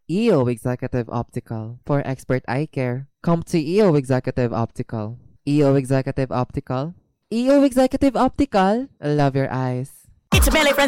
EO Executive Optical. For expert eye care, come to EO Executive Optical. EO Executive Optical. EO Executive Optical. Love your eyes. It's Melly Friends